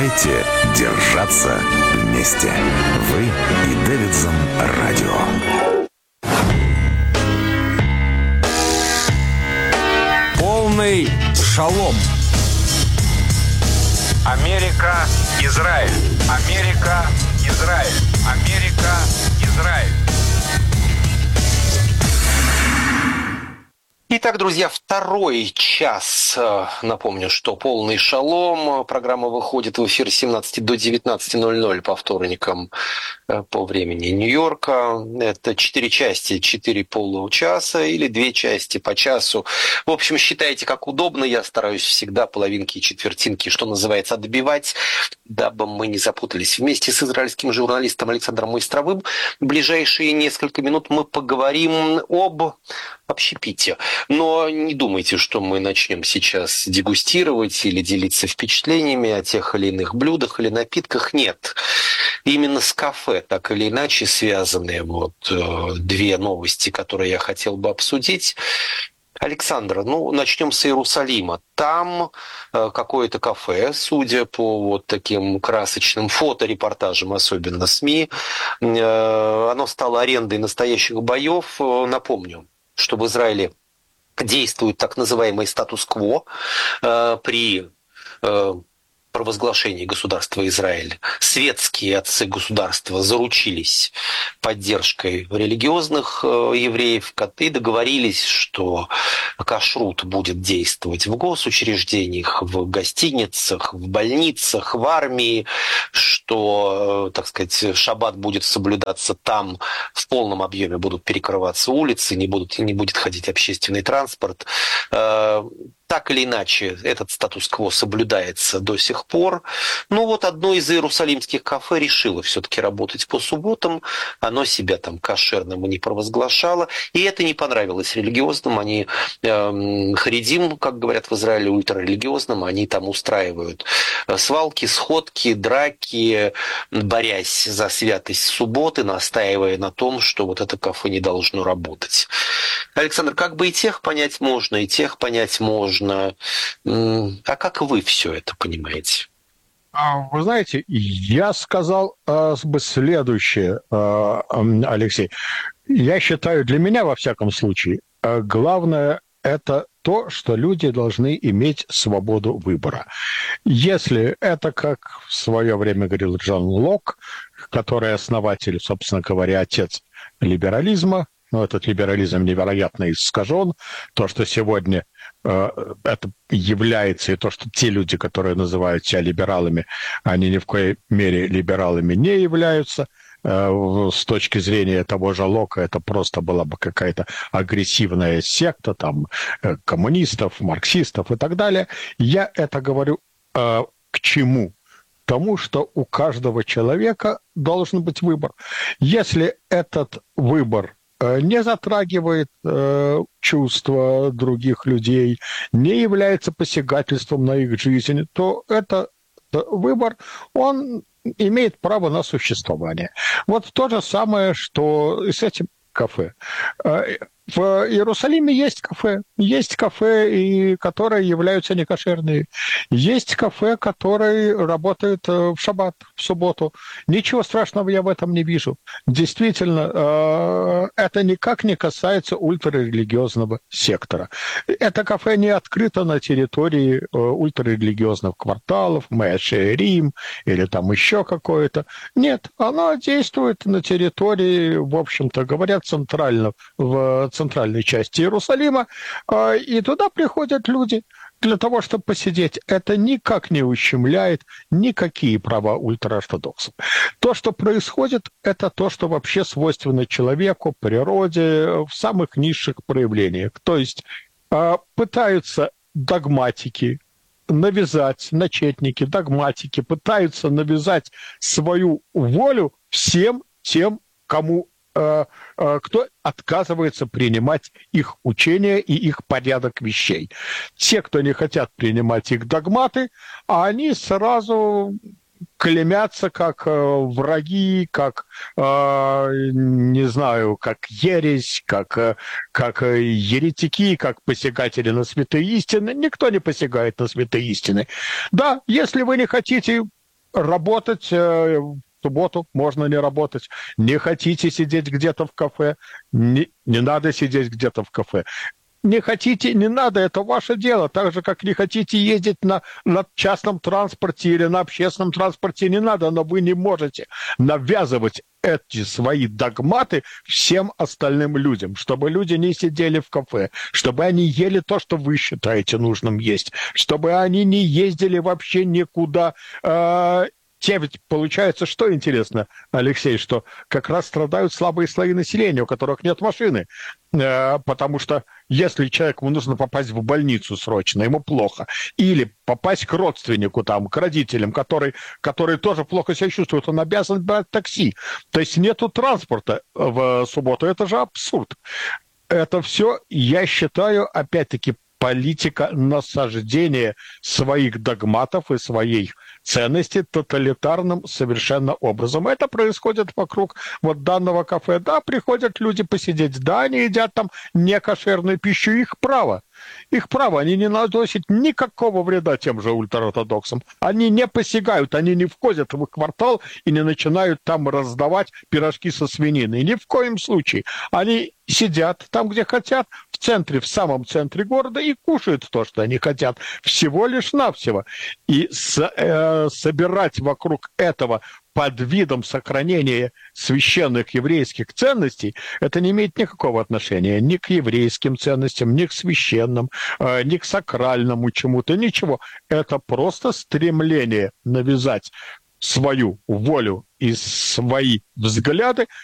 Давайте держаться вместе. Вы и Дэвидсон Радио. Полный шалом. Америка, Израиль. Америка, Израиль. Америка, Израиль. Итак, друзья, второй час. Напомню, что «Полный шалом». Программа выходит в эфир с 17 до 19:00 по вторникам по времени Нью-Йорка. Это 4 части, 4 получаса или 2 части по часу. В общем, считайте как удобно. Я стараюсь всегда половинки и четвертинки, что называется, отбивать, дабы мы не запутались. Вместе с израильским журналистом Александром Майстровым в ближайшие несколько минут мы поговорим об общепите. Но не думайте, что мы начнем сейчас дегустировать или делиться впечатлениями о тех или иных блюдах или напитках. Нет. Именно с кафе так или иначе связаны две новости, которые я хотел бы обсудить. Александр, начнем с Иерусалима. Там какое-то кафе, судя по таким красочным фоторепортажам, особенно СМИ, оно стало арендой настоящих боев. Напомню, что в Израиле действует так называемый статус-кво при провозглашении государства Израиль. Светские отцы государства заручились поддержкой религиозных евреев и договорились, что кашрут будет действовать в госучреждениях, в гостиницах, в больницах, в армии, что, так сказать, шаббат будет соблюдаться там, в полном объеме будут перекрываться улицы, не будет ходить общественный транспорт. Так или иначе, этот статус-кво соблюдается до сих пор. Одно из иерусалимских кафе решило все-таки работать по субботам. Оно себя там кошерным не провозглашало. И это не понравилось религиозным. Они харидим, как говорят в Израиле, ультрарелигиозным. Они там устраивают свалки, сходки, драки, борясь за святость субботы, настаивая на том, что это кафе не должно работать. Александр, как бы и тех понять можно, и тех понять можно. А как вы все это понимаете? Вы знаете, я сказал бы следующее, Алексей. Я считаю, для меня, во всяком случае, главное – это то, что люди должны иметь свободу выбора. Если это, как в свое время говорил Джон Лок, который основатель, собственно говоря, отец либерализма, этот либерализм невероятно искажен, то, что сегодня это является, и то, что те люди, которые называют себя либералами, они ни в коей мере либералами не являются. С точки зрения того же Лока, это просто была бы какая-то агрессивная секта, коммунистов, марксистов и так далее. Я это говорю к чему? Тому, что у каждого человека должен быть выбор. Если этот выбор не затрагивает чувства других людей, не является посягательством на их жизнь, то этот выбор, он имеет право на существование. То же самое, что и с этим кафе. В Иерусалиме есть кафе, которые являются некошерными. Есть кафе, которые работают в шаббат, в субботу. Ничего страшного я в этом не вижу. Действительно, это никак не касается ультрарелигиозного сектора. Это кафе не открыто на территории ультрарелигиозных кварталов, Мэа-Шеэрим или там еще какое-то. Нет, оно действует на территории, в общем-то, говорят, в центральной части Иерусалима, и туда приходят люди для того, чтобы посидеть. Это никак не ущемляет никакие права ультраортодоксов. То, что происходит, это то, что вообще свойственно человеку, природе, в самых низших проявлениях. То есть пытаются догматики навязать, начетники, догматики, пытаются навязать свою волю всем тем, кто отказывается принимать их учения и их порядок вещей. Те, кто не хотят принимать их догматы, они сразу клеймятся как враги, как, не знаю, как ересь, как еретики, как посягатели на святые истины. Никто не посягает на святые истины. Да, если вы не хотите работать в субботу, можно не работать. Не хотите сидеть где-то в кафе, не надо сидеть где-то в кафе. Не хотите, не надо, это ваше дело. Так же, как не хотите ездить на частном транспорте или на общественном транспорте, не надо, но вы не можете навязывать эти свои догматы всем остальным людям, чтобы люди не сидели в кафе, чтобы они ели то, что вы считаете нужным есть, чтобы они не ездили вообще никуда. Те ведь получается, что интересно, Алексей, что как раз страдают слабые слои населения, у которых нет машины. Потому что если человеку нужно попасть в больницу срочно, ему плохо, или попасть к родственнику, там, к родителям, которые тоже плохо себя чувствуют, он обязан брать такси. То есть нету транспорта в субботу. Это же абсурд. Это все, я считаю, опять-таки, политика насаждения своих догматов и своих ценностей тоталитарным совершенно образом. Это происходит вокруг вот данного кафе. Да, приходят люди посидеть, да, они едят там некошерную пищу, их право. Их право, они не наносят никакого вреда тем же ультраортодоксам. Они не посягают, они не входят в их квартал и не начинают там раздавать пирожки со свининой. Ни в коем случае. Они сидят там, где хотят, в центре, в самом центре города и кушают то, что они хотят. Всего лишь навсего. И собирать вокруг этого под видом сохранения священных еврейских ценностей, это не имеет никакого отношения ни к еврейским ценностям, ни к священным, ни к сакральному чему-то, ничего. Это просто стремление навязать свою волю и свои взгляды